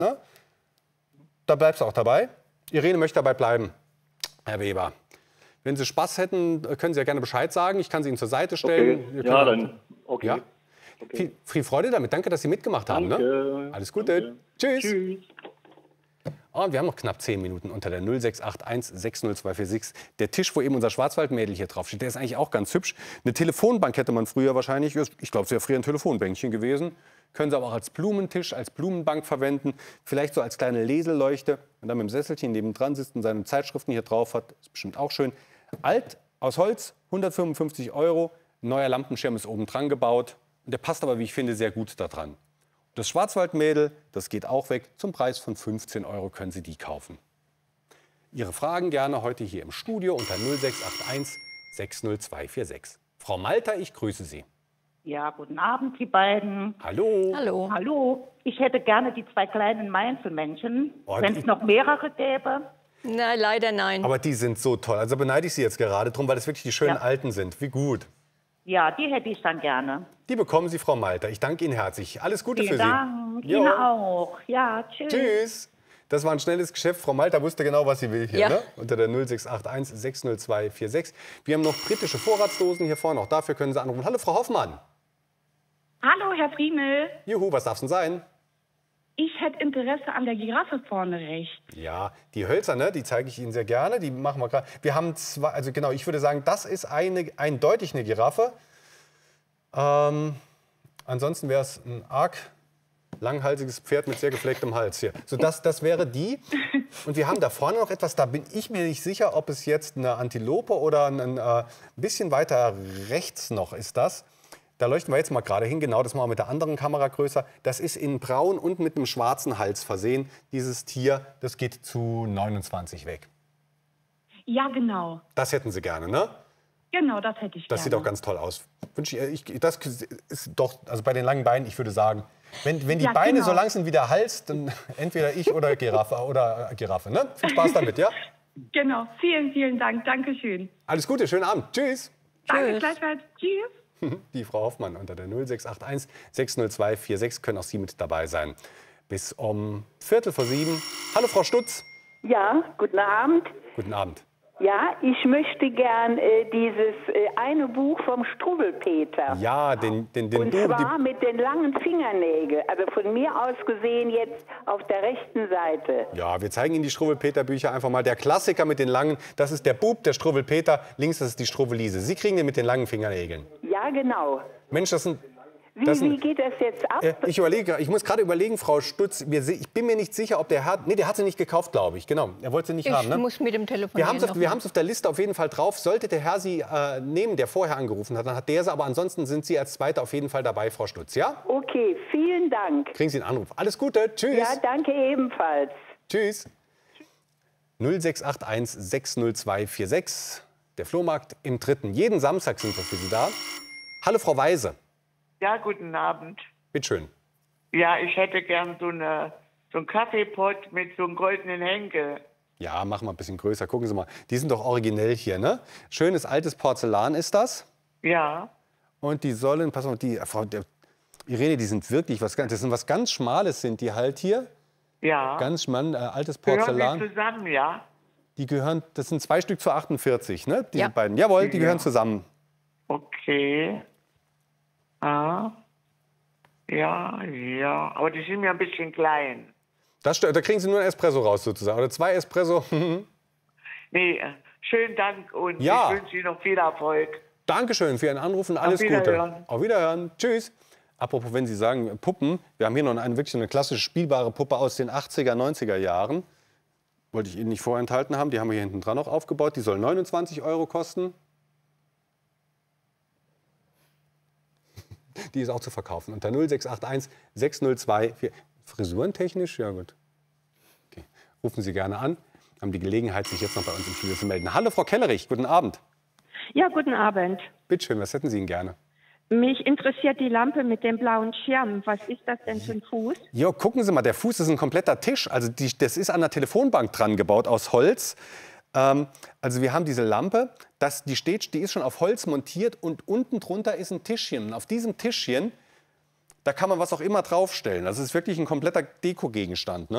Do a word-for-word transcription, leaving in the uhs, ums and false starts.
Ne? Da bleibst du auch dabei. Irene möchte dabei bleiben, Herr Weber. Wenn Sie Spaß hätten, können Sie ja gerne Bescheid sagen. Ich kann Sie Ihnen zur Seite stellen. Okay. Ja, dann okay. Ja? Okay. Viel, viel Freude damit. Danke, dass Sie mitgemacht Danke. haben. Ne? Alles Gute. Danke. Tschüss. Tschüss. Oh, und wir haben noch knapp zehn Minuten unter der null sechs acht eins sechs null zwei vier sechs. Der Tisch, wo eben unser Schwarzwaldmädel hier drauf steht, der ist eigentlich auch ganz hübsch. Eine Telefonbank hätte man früher wahrscheinlich, ich glaube, es wäre früher ein Telefonbänkchen gewesen. Können Sie aber auch als Blumentisch, als Blumenbank verwenden. Vielleicht so als kleine Leselleuchte. Und dann mit dem Sesselchen nebendran sitzt und seine Zeitschriften hier drauf hat. Ist bestimmt auch schön. Alt, aus Holz, hundertfünfundfünfzig Euro. Ein neuer Lampenschirm ist oben dran gebaut. Und der passt aber, wie ich finde, sehr gut da dran. Das Schwarzwaldmädel, das geht auch weg. Zum Preis von fünfzehn Euro können Sie die kaufen. Ihre Fragen gerne heute hier im Studio unter null sechs acht eins sechs null zwei vier sechs. Frau Malter, ich grüße Sie. Ja, guten Abend, die beiden. Hallo. Hallo. Hallo. Ich hätte gerne die zwei kleinen Meinzelmännchen, Oh, wenn es noch mehrere gäbe. Nein, leider nein. Aber die sind so toll. Also beneide ich Sie jetzt gerade drum, weil das wirklich die schönen Ja. Alten sind. Wie gut. Ja, die hätte ich dann gerne. Die bekommen Sie, Frau Malter. Ich danke Ihnen herzlich. Alles Gute Vielen für Sie. Dank. Jo. Ihnen auch. Ja, tschüss. Tschüss. Das war ein schnelles Geschäft. Frau Malter wusste genau, was sie will hier. Ja. Ne? Unter der null sechs acht eins sechs null zwei vier sechs. Wir haben noch britische Vorratsdosen hier vorne. Auch dafür können Sie anrufen. Hallo, Frau Hoffmann. Hallo, Herr Friemel. Juhu, was darf's denn sein? Ich hätte Interesse an der Giraffe vorne rechts. Ja, die Hölzer, ne, die zeige ich Ihnen sehr gerne. Die machen wir gerade. Wir haben zwei, also genau, ich würde sagen, das ist eine, eindeutig eine Giraffe. Ähm, ansonsten wäre es ein arg langhalsiges Pferd mit sehr geflecktem Hals hier. So, das, das wäre die. Und wir haben da vorne noch etwas, da bin ich mir nicht sicher, ob es jetzt eine Antilope oder ein, ein äh, bisschen weiter rechts noch ist das. Da leuchten wir jetzt mal gerade hin, genau, das machen wir mit der anderen Kamera größer. Das ist in braun und mit einem schwarzen Hals versehen. Dieses Tier, das geht zu neunundzwanzig weg. Ja, genau. Das hätten Sie gerne, ne? Genau, das hätte ich Das gerne. sieht auch ganz toll aus. Wünsch ich, ich, das ist doch, also bei den langen Beinen, ich würde sagen, wenn, wenn die Ja, Beine genau. so lang sind wie der Hals, dann entweder ich oder Giraffe. Oder äh, Giraffe, ne? Viel Spaß damit, ja? Genau, vielen, vielen Dank. Dankeschön. Alles Gute, schönen Abend. Tschüss. Danke Tschüss. gleichfalls. Tschüss. Die Frau Hoffmann unter der null sechs acht eins sechs null zwei vier sechs können auch Sie mit dabei sein. Bis um Viertel vor sieben. Hallo, Frau Stutz. Ja, guten Abend. Guten Abend. Ja, ich möchte gern äh, dieses äh, eine Buch vom Struwwelpeter. Ja, den, den, den Und Buch, zwar die, mit den langen Fingernägeln. Also von mir aus gesehen jetzt auf der rechten Seite. ja, wir zeigen Ihnen die Struwwelpeter-Bücher einfach mal. Der Klassiker mit den langen, das ist der Bub, der Struwwelpeter. Links, das ist die Struwwelise. Sie kriegen den mit den langen Fingernägeln. Ja, genau. Mensch, das sind... Wie, Das sind- wie geht das jetzt ab? Äh, Ich überlege, ich muss gerade überlegen, Frau Stutz, wir, se- ich bin mir nicht sicher, ob der Herr, nee, der hat sie nicht gekauft, glaube ich, genau. Er wollte sie nicht Ich haben, ne? muss mit dem Telefon. Wir haben es auf, wir haben's auf der Liste auf jeden Fall drauf. Sollte der Herr Sie äh, nehmen, der vorher angerufen hat, dann hat der sie, aber ansonsten sind Sie als Zweiter auf jeden Fall dabei, Frau Stutz, ja? Okay, vielen Dank. Kriegen Sie einen Anruf. Alles Gute, tschüss. Ja, danke ebenfalls. Tschüss. null sechs acht eins sechs null zwei vier sechs, der Flohmarkt im Dritten. Jeden Samstag sind wir für Sie da. Hallo, Frau Weise. Ja, guten Abend. Bitte schön. Ja, ich hätte gern so, eine, so einen Kaffeepott mit so einem goldenen Henkel. Ja, machen wir ein bisschen größer. Gucken Sie mal. Die sind doch originell hier, ne? Schönes altes Porzellan ist das. Ja. Und die sollen, pass mal, die Frau der, Irene, die sind wirklich was ganz, das sind was ganz Schmales, sind die halt hier. Ja. Ganz schmal, äh, altes Gehören Porzellan. die zusammen, ja? Die gehören, das sind zwei Stück zu achtundvierzig, ne? Diese Ja. beiden. Jawohl, die Ja. gehören zusammen. Okay. Ah. Ja, ja. Aber die sind mir ein bisschen klein. Das, stört- da kriegen Sie nur ein Espresso raus sozusagen. Oder zwei Espresso. Nee, äh, schönen Dank und Ja. ich wünsche Ihnen noch viel Erfolg. Dankeschön für Ihren Anruf und alles Gute. Wiederhören. Auf Wiederhören. Tschüss. Apropos, wenn Sie sagen Puppen, wir haben hier noch eine, wirklich eine klassische spielbare Puppe aus den achtziger, neunziger Jahren. Wollte ich Ihnen nicht vorenthalten haben. Die haben wir hier hinten dran noch aufgebaut. Die soll neunundzwanzig Euro kosten. Die ist auch zu verkaufen. Unter null sechs acht eins sechs null zwei vier. Frisurentechnisch? Ja gut. Okay. Rufen Sie gerne an. Haben die Gelegenheit, sich jetzt noch bei uns im Studio zu melden. Hallo, Frau Kellerich. Guten Abend. Ja, guten Abend. Bitte schön, was hätten Sie denn gerne? Mich interessiert die Lampe mit dem blauen Schirm. Was ist das denn für ein Fuß? Ja, gucken Sie mal, der Fuß ist ein kompletter Tisch. Also die, das ist an der Telefonbank dran gebaut aus Holz. Ähm, also wir haben diese Lampe, das, die, steht, die ist schon auf Holz montiert und unten drunter ist ein Tischchen. Und auf diesem Tischchen, da kann man was auch immer draufstellen. Also es ist wirklich ein kompletter Dekogegenstand, ne?